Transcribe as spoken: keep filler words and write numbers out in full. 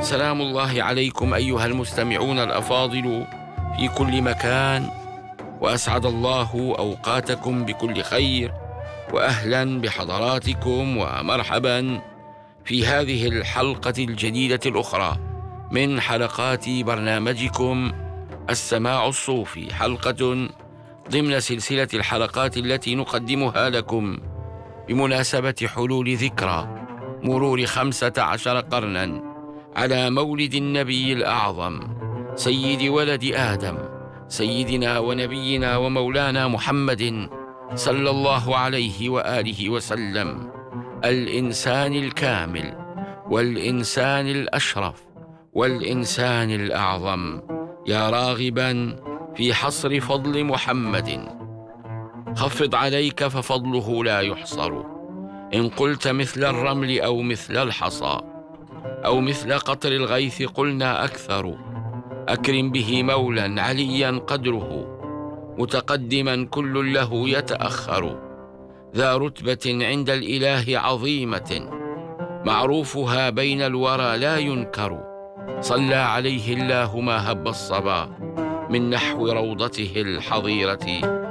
سلام الله عليكم أيها المستمعون الأفاضل في كل مكان، وأسعد الله أوقاتكم بكل خير، وأهلا بحضراتكم ومرحبا في هذه الحلقة الجديدة الأخرى من حلقات برنامجكم السماع الصوفي، حلقة ضمن سلسلة الحلقات التي نقدمها لكم بمناسبة حلول ذكرى مرور خمسة عشر قرنا على مولد النبي الأعظم سيد ولد آدم، سيدنا ونبينا ومولانا محمد صلى الله عليه وآله وسلم، الإنسان الكامل والإنسان الأشرف والإنسان الأعظم. يا راغبا في حصر فضل محمد خفض عليك ففضله لا يحصر. إن قلت مثل الرمل أو مثل الحصى أو مثل قطر الغيث قلنا أكثر. أكرم به مولا عليا قدره متقدما كل له يتأخر. ذا رتبة عند الإله عظيمة معروفها بين الورى لا ينكر. صلى عليه الله ما هب الصبا من نحو روضته الحظيرة